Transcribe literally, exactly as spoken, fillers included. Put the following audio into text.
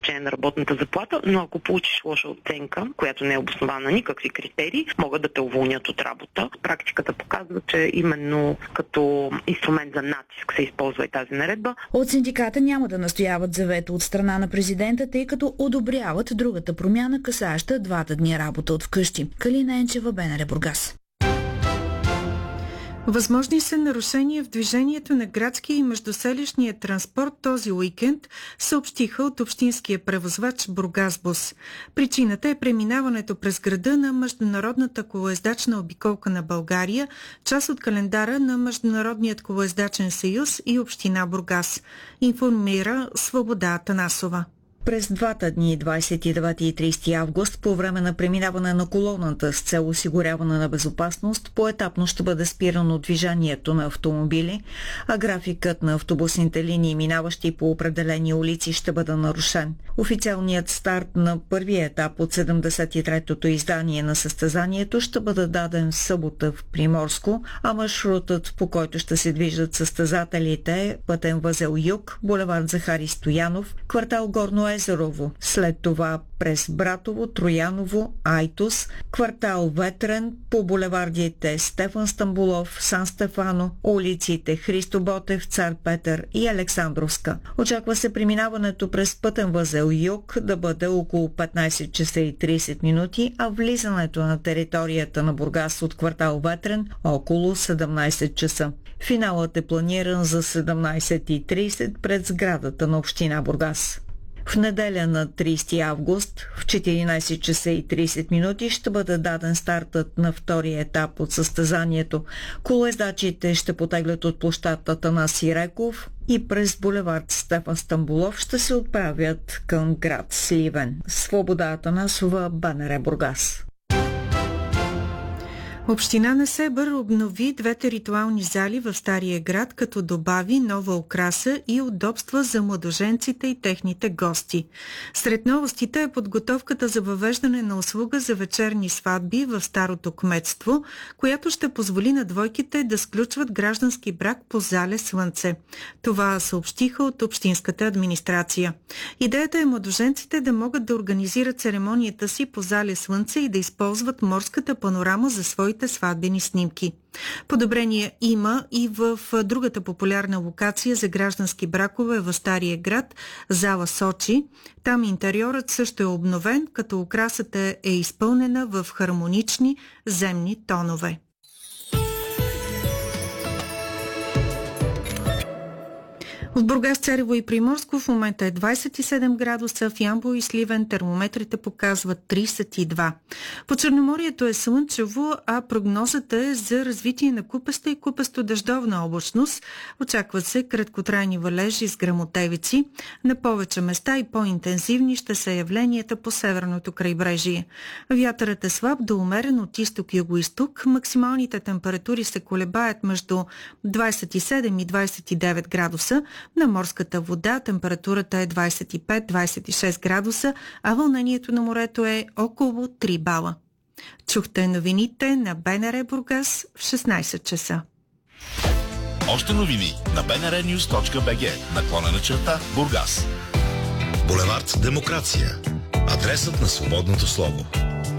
увеличение на работната заплата, но ако получиш лоша оценка, която не е обоснована на никакви критерии, могат да те уволнят от работа. Практиката показва, че именно като инструмент за натиск се използва и тази наредба. От синдиката няма да настояват за вето от страна на президента, тъй като одобряват другата промяна, касаеща двата дни работа от вкъщи. Калина Енчева, БНР Бургас. Възможни са нарушения в движението на градския и междуселищния транспорт този уикенд, съобщиха от общинския превозвач Бургасбус. Причината е преминаването през града на Международната колоездачна обиколка на България, част от календара на Международният колоездачен съюз и община Бургас, информира Свобода Атанасова. През двата дни, двадесет и девети и тридесети август, по време на преминаване на колоната с цел осигуряване на безопасност, поетапно ще бъде спирано движението на автомобили, а графикът на автобусните линии, минаващи по определени улици, ще бъде нарушен. Официалният старт на първия етап от седемдесет и третото издание на състезанието ще бъде даден в събота в Приморско, а маршрутът, по който ще се движат състезателите, е пътен възел Юг, булевард Захари Стоянов, квартал Горно Езерово, след това през Братово, Трояново, Айтос, квартал Ветрен, по булевардите Стефан Стамболов, Сан Стефано, улиците Христо Ботев, Цар Петър и Александровска. Очаква се преминаването през пътен възел Юг да бъде около петнадесет часа и тридесет минути, а влизането на територията на Бургас от квартал Ветрен около седемнадесет часа. Финалът е планиран за седемнадесет и тридесет пред сградата на община Бургас. В неделя на тридесети август в четиринадесет часа и тридесет минути ще бъде даден стартът на втория етап от състезанието. Колоездачите ще потеглят от площад Атанаси Реков и през булевард Стефан Стамболов ще се отправят към град Сливен. Свобода Атанасова, БНР Бургас. Община Несебър обнови двете ритуални зали в Стария град, като добави нова украса и удобства за младоженците и техните гости. Сред новостите е подготовката за въвеждане на услуга за вечерни сватби в Старото кметство, която ще позволи на двойките да сключват граждански брак по зале Слънце. Това съобщиха от общинската администрация. Идеята е младоженците да могат да организират церемонията си по зале Слънце и да използват морската панорама за своите сватбени снимки. Подобрение има и в другата популярна локация за граждански бракове в Стария град, зала Сочи. Там интериорът също е обновен, като украсата е изпълнена в хармонични земни тонове. В Бургас, Царево и Приморско в момента е двадесет и седем градуса, в Ямбол и Сливен термометрите показват тридесет и два. По Черноморието е слънчево, а прогнозата е за развитие на купеста и купесто-дъждовна облачност. Очакват се краткотрайни валежи с гръмотевици. На повече места и по-интензивни ще са явленията по северното крайбрежие. Вятърът е слаб до умерен от изток-юго-исток. Максималните температури се колебаят между двадесет и седем и двадесет и девет градуса. На морската вода температурата е двадесет и пет до двадесет и шест градуса, а вълнението на морето е около три бала. Чухте новините на БНР Бургас в шестнадесет часа. Още новини на bnrnews точка bg, наклонена черта Бургас. Булевард Демокрация. Адресът на свободното слово.